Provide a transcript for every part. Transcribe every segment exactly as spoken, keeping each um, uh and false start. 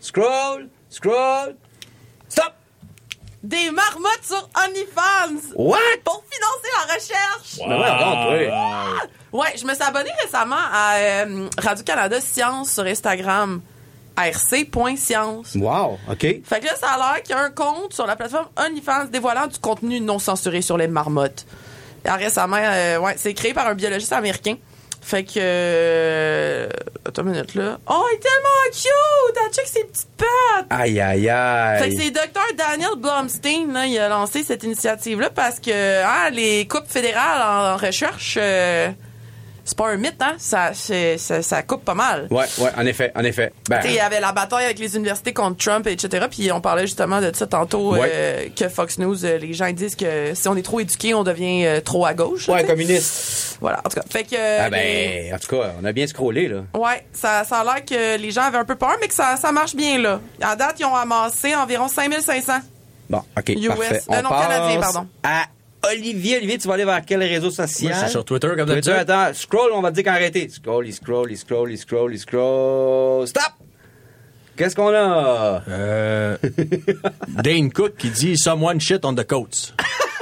scroll, scroll, stop! Des marmottes sur OnlyFans! What? Pour financer la recherche! Wow. Ben ouais, regarde, oui. Ah! Ouais, je me suis abonnée récemment à euh, Radio-Canada Science sur Instagram. R C point science. Wow, OK. Fait que là, ça a l'air qu'il y a un compte sur la plateforme OnlyFans dévoilant du contenu non censuré sur les marmottes. Et récemment, euh, ouais, c'est créé par un biologiste américain. Fait que... Euh, attends une minute, là. Oh, il est tellement cute! Ah, check ses petites pattes! Aïe, aïe, aïe. Fait que c'est docteur Daniel Blumstein, là, il a lancé cette initiative-là parce que hein, les coupes fédérales en, en recherche... Euh, c'est pas un mythe, hein? Ça, c'est, ça, ça coupe pas mal. Ouais, ouais, en effet, en effet. Ben, il y avait la bataille avec les universités contre Trump, et cetera. Puis on parlait justement de ça tantôt, ouais. euh, que Fox News, euh, les gens ils disent que si on est trop éduqué, on devient euh, trop à gauche. Ouais, t'sais. communiste. Voilà, en tout cas. Fait que. Ah ben, les... en tout cas, on a bien scrollé, là. Ouais, ça, ça a l'air que les gens avaient un peu peur, mais que ça, ça marche bien, là. À date, ils ont amassé environ cinq mille cinq cents. Bon, OK, U S. parfait. Euh, on non, passe canadien, pardon. À Olivier. Olivier, tu vas aller vers quel réseau social? Moi, c'est sur Twitter, comme Twitter, d'habitude. attends, scroll, on va te dire quand arrêter. Scroll, il scroll, il scroll, il scroll, il scroll. Stop! Qu'est-ce qu'on a? Euh, Dane Cook qui dit « Someone shit on the coats ».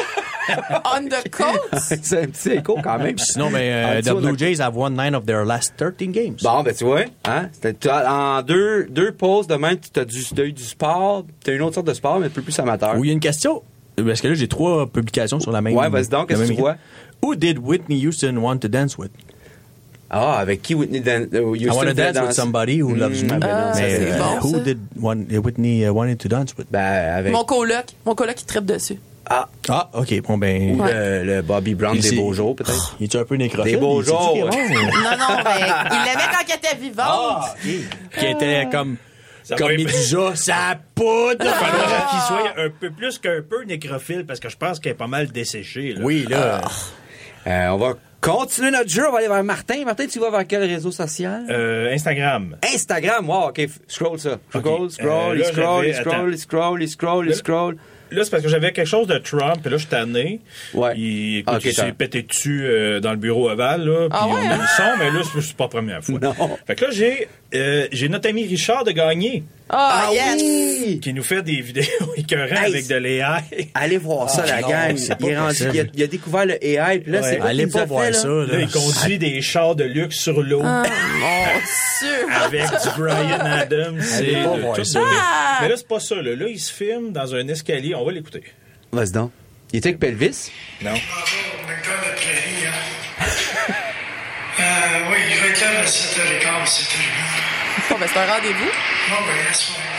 On the coats? C'est un petit écho quand même. Sinon, ben, euh, Ah, the tu vois, Blue on a- Jays have won nine of their last thirteen games. Bon, ben tu vois, hein? C'était, tu as- en deux, deux pauses de même, tu as, du, t'as eu du sport, tu as une autre sorte de sport, mais un peu plus amateur. Où il y a une question, parce que là, j'ai trois publications sur la même... Ouais, vas-y donc, la qu'est-ce que même tu vois? équipe. Who did Whitney Houston want to dance with? Ah, avec qui Whitney Dan- euh, Houston I want to faisait dance with somebody who loves me. Mm, ben non, Ah, ça, Mais c'est bon, euh, who ça. did one, uh, Whitney uh, wanted to dance with? Ben, avec. Mon coloc. Mon coloc, il trippe dessus. Ah, Ah, OK, bon, ben... ou Ouais. le, le Bobby Brown il des s'est- beaux jours, peut-être. Il est un peu nécrophile? Des beaux Il sait-tu jours. qu'il est bon? Non, non, mais il l'aimait quand il était vivante. Ah, Qui était comme... Ça Comme va Médusa, sa poudre! Il faudrait qu'il soit un peu plus qu'un peu nécrophile parce que je pense qu'elle est pas mal desséchée. Là. Oui, là... Euh, on va continuer notre jeu, on va aller vers Martin. Martin, tu vas vers quel réseau social? Euh, Instagram. Instagram, wow, ok, f- scroll ça. Scroll, Ok. scroll, Euh, il là, scroll, il j'avais- scroll, attends. il scroll, il scroll, il Là- scroll. Là, c'est parce que j'avais quelque chose de Trump, et là, je suis tanné. Ouais. Il, écoute, Ok, il s'est t'as- pété dessus euh, dans le bureau ovale, là. Puis Ah ouais, on a hein? le son, mais là, c'est c'est pas la première fois. Non. Fait que là, j'ai, euh, j'ai notre ami Richard de Gagné, Ah, yes! oui! qui nous fait des vidéos écœurantes Hey, avec de l'A I. Allez voir ça, Ah, la non, gang. c'est Il, est pas rendu, possible. il, a, il a découvert le A I, puis là, Ouais. c'est quoi Allez qu'il nous a pas voir fait, là? ça, Là, là. il conduit des chars de luxe sur l'eau Ah, mon Dieu! avec du Brian Adams. Allez C'est pas de voir tout ça. ça. Ah! Mais là, c'est pas ça. Là. là, il se filme dans un escalier. On va l'écouter. Vas-y donc. Il était avec Pelvis? Non? Bonjour, docteur de Prairie. Hein. euh, oui, je vais être là à sept heures quinze, sept heures. Bon, ben, c'est un rendez-vous. Bon, ben, à ce moment.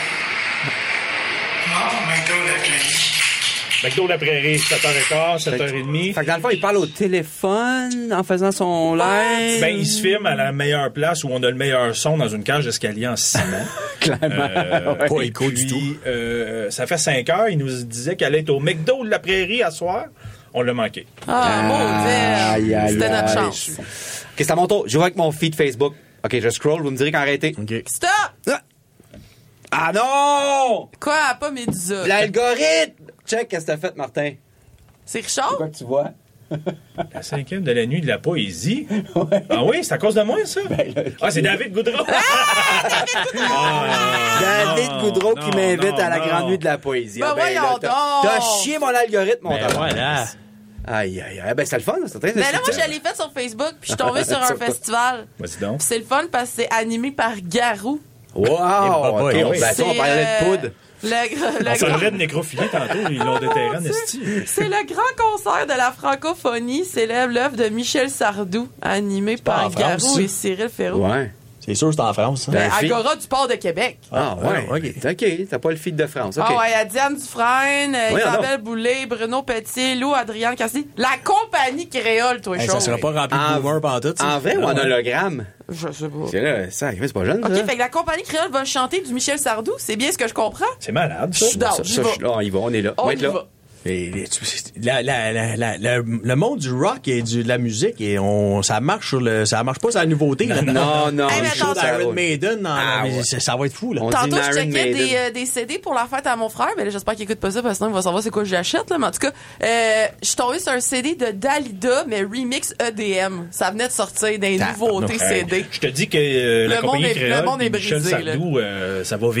Non, McDo de Prairie. McDo de la Prairie, sept heures quinze, sept heures trente. Fait que dans le fond, il parle au téléphone en faisant son live. Ben, il se filme à la meilleure place où on a le meilleur son dans une cage d'escalier en ciment. Clairement. Euh, Ouais. Pas et écho du puis, tout. euh, ça fait cinq heures. Il nous disait qu'elle allait être au McDo de la Prairie à soir. On l'a manqué. Ah, mon Aïe, Dieu! aïe, C'était notre aïe. chance. Ok, c'est à mon tour. Je vais avec mon feed Facebook. Ok, je scroll, vous me direz quand arrêter. OK. Stop! Ah, ah non! Quoi, pas Médusa? L'algorithme! Check, qu'est-ce que t'as fait, Martin? C'est Richard? Quoi que tu vois? La cinquième de la nuit de la poésie. Ah oui, c'est à cause de moi, ça? Ah, c'est David Goudreau. Ah, David non, Goudreau qui non, m'invite non, à la non. grande nuit de la poésie. Ben Ah, voyons là, t'as- donc! T'as chié mon algorithme, mon Ben tabarnak. voilà. Aïe, aïe, aïe. Ben, c'est le fun, c'est très Ben là, moi, instructif. je l'ai fait sur Facebook, puis je suis tombée sur un Sur quoi? festival. Vas-y donc. Puis c'est le fun parce que c'est animé par Garou. Wow! Eh, bah, ok, bah, on, oui. ben, ça, on C'est, parlait de euh, poudre. Le, le On grand- parlait de nécrophilie tantôt. Ils l'ont déterré en esti. c'est le grand concert de la francophonie, célèbre l'œuvre de Michel Sardou, animé pas par en France, Garou ça? et Cyril Ferraud. Ouais. C'est sûr que c'est en France. hein? Ben, Ben, fille- Agora du port de Québec. Ah, ouais. Ah, ok. Ok, t'as pas le feed de France. Ok. Ah ouais, il y a Diane Dufresne, euh, Voyons Isabelle Boulay, Bruno Petit, Lou, Adrienne Cassidy. La compagnie créole, toi, Hey, chaud. ça sera pas rempli En- de boomer pantoute. ça? En vrai ou en Ah, ouais. hologramme? Je sais pas. C'est là, ça, c'est pas jeune, OK, ça. fait que la compagnie créole va chanter du Michel Sardou. C'est bien ce que je comprends? C'est malade, Je ça. suis down, Ça, j'y ça, vais. je- là, on y va, on est là. On va y être là. va. Et les- tu- la, la, la, la, la- le monde du rock et du, de la musique, et on, ça marche sur le, ça marche pas sur la nouveauté. là. Non, non. Hey, mais le show attends, d'Iron- Iron Maiden, non, Ah, mais ouais. ça, ça va être fou, là. On dit Tantôt, je Iron checkais Maiden. des, euh, des C D pour la fête à mon frère, mais là, j'espère qu'il écoute pas ça, parce que sinon, il va savoir c'est quoi que j'achète, là. Mais en tout cas, euh, je suis tombée sur un C D de Dalida, mais remix E D M. Ça venait de sortir des Ah, nouveautés non. C D. Je te dis que euh, la Le monde compagnie est- le créole, monde est Michel brisé, là. Sardou, euh, ça va